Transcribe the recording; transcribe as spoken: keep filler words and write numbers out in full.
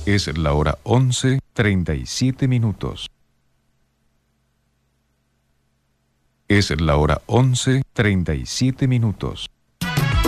Es la hora once, treinta y siete minutos. Es la hora once, treinta y siete minutos.